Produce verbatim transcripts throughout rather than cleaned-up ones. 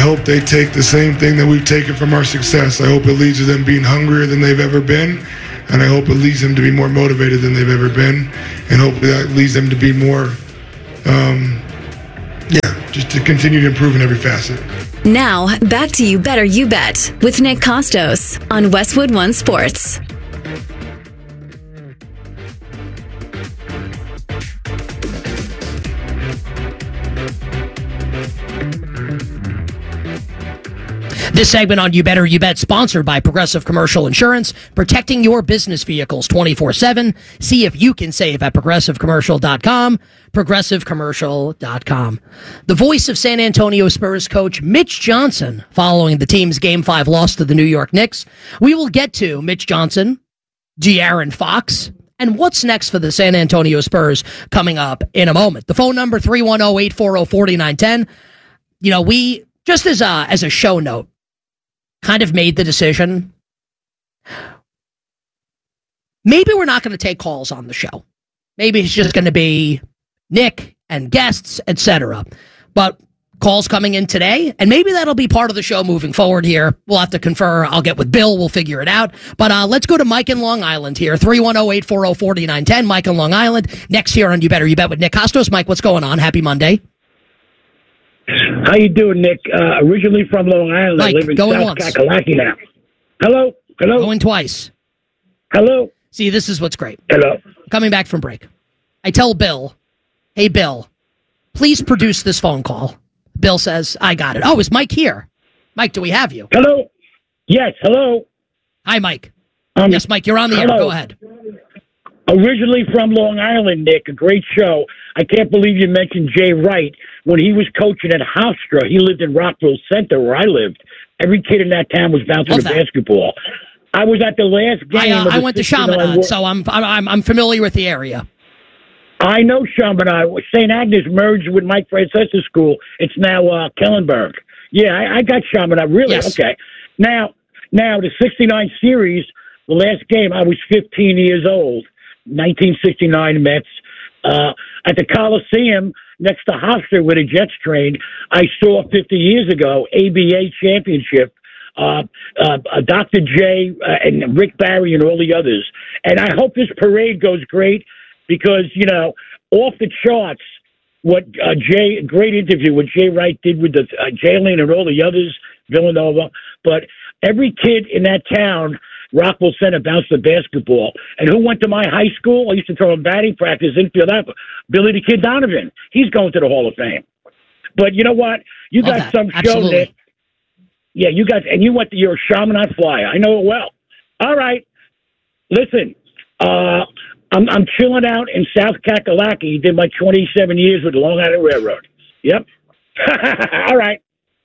hope they take the same thing that we've taken from our success. I hope it leads to them being hungrier than they've ever been, and I hope it leads them to be more motivated than they've ever been, and hopefully that leads them to be more, um, yeah, just to continue to improve in every facet. Now, back to You Better You Bet with Nick Kostos on Westwood One Sports. This segment on You Better You Bet, sponsored by Progressive Commercial Insurance, protecting your business vehicles twenty-four seven. See if you can save at progressive commercial dot com, progressive commercial dot com. The voice of San Antonio Spurs coach Mitch Johnson following the team's Game five loss to the New York Knicks. We will get to Mitch Johnson, De'Aaron Fox, and what's next for the San Antonio Spurs coming up in a moment. The phone number, three one zero, eight four zero, four nine one zero. You know, we, just as a, as a show note, kind of made the decision. Maybe we're not going to take calls on the show. Maybe it's just going to be Nick and guests, et cetera. But calls coming in today, and maybe that'll be part of the show moving forward here. We'll have to confer. I'll get with Bill. We'll figure it out. But uh, let's go to Mike in Long Island here. three one zero, eight four zero, four nine one zero. Mike in Long Island. Next here on You Better You Bet with Nick Kostos. Mike, what's going on? Happy Monday. How you doing, Nick? Uh, originally from Long Island. Mike, I live in going South once. Kakalaki now. Hello? Hello? Going twice. Hello? See, this is what's great. Hello? Coming back from break. I tell Bill, hey, Bill, please produce this phone call. Bill says, I got it. Oh, is Mike here? Mike, do we have you? Hello? Yes, hello? Hi, Mike. Um, yes, Mike, you're on the hello. air. Go ahead. Originally from Long Island, Nick, a great show. I can't believe you mentioned Jay Wright. When he was coaching at Hofstra, he lived in Rockville Center, where I lived. Every kid in that town was bouncing Love the that. basketball. I was at the last game. I, uh, of I the went to sixty-nine Chaminade, War- so I'm, I'm I'm familiar with the area. I know Chaminade. Saint Agnes merged with Mike Francesa's school. It's now uh, Kellenberg. Yeah, I, I got Chaminade. Really? Yes. Okay. Now, now the sixty-nine series, the last game, I was fifteen years old. nineteen sixty-nine Mets. Uh, at the Coliseum next to Hofstra where the Jets trained, I saw fifty years ago A B A championship, uh, uh, uh, Doctor J uh, and Rick Barry and all the others. And I hope this parade goes great because, you know, off the charts, what uh, Jay, great interview, what Jay Wright did with the uh, Jalen and all the others, Villanova. But every kid in that town, Rockville Center, bounced the basketball. And who went to my high school? I used to throw in batting practice, infield out. Billy the Kid Donovan. He's going to the Hall of Fame. But you know what? You Love got that. some show Absolutely. that, yeah, you got, and you went to, you're a Chaminade Flyer. I know it well. All right. Listen, uh, I'm, I'm chilling out in South Kakalaki. Did my twenty-seven years with the Long Island Railroad. Yep. All right.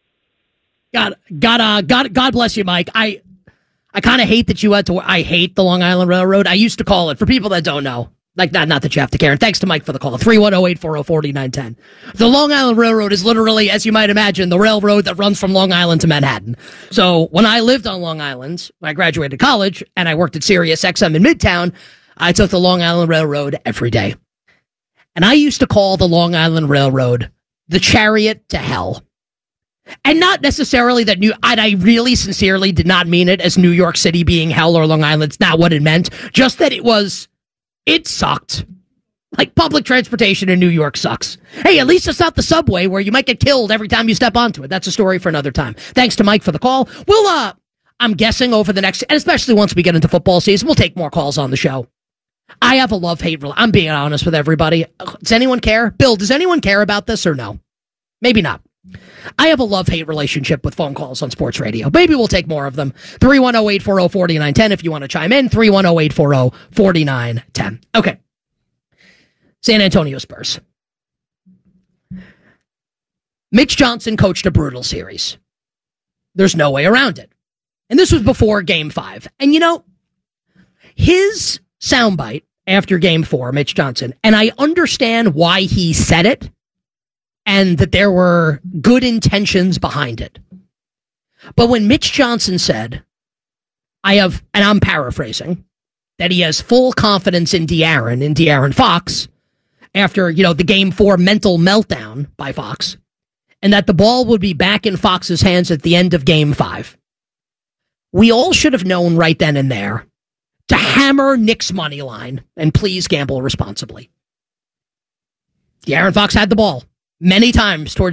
God, God, uh, God, God bless you, Mike. I, I kind of hate that you had to. I hate the Long Island Railroad. I used to call it, for people that don't know, like not not that you have to care. And thanks to Mike for the call. three one zero, eight four zero, four nine one zero. The Long Island Railroad is literally, as you might imagine, the railroad that runs from Long Island to Manhattan. So when I lived on Long Island, when I graduated college and I worked at Sirius X M in Midtown, I took the Long Island Railroad every day. And I used to call the Long Island Railroad the chariot to hell. And not necessarily that New, and I really sincerely did not mean it as New York City being hell or Long Island. It's not what it meant. Just that it was, it sucked. Like public transportation in New York sucks. Hey, at least it's not the subway where you might get killed every time you step onto it. That's a story for another time. Thanks to Mike for the call. We'll, uh, I'm guessing over the next, and especially once we get into football season, we'll take more calls on the show. I have a love-hate, I'm being honest with everybody. Does anyone care? Bill, does anyone care about this or no? Maybe not. I have a love-hate relationship with phone calls on sports radio. Maybe we'll take more of them. three one zero, eight four zero, four nine one zero if you want to chime in. three one zero, eight four zero, four nine one zero. Okay. San Antonio Spurs. Mitch Johnson coached a brutal series. There's no way around it. And this was before Game five. And, you know, his soundbite after Game four, Mitch Johnson, and I understand why he said it, and that there were good intentions behind it. But when Mitch Johnson said, I have, and I'm paraphrasing, that he has full confidence in De'Aaron, in De'Aaron Fox, after, you know, the Game four mental meltdown by Fox, and that the ball would be back in Fox's hands at the end of game five. We all should have known right then and there to hammer Knicks money line, and please gamble responsibly. De'Aaron Fox had the ball many times towards